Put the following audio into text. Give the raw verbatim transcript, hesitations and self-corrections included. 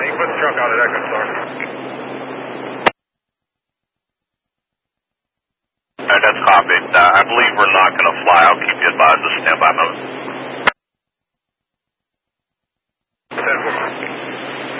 You can put the truck out at Echo Star. Alright, that's copied. Uh, I believe we're not going to fly. I'll keep you advised of standby mode.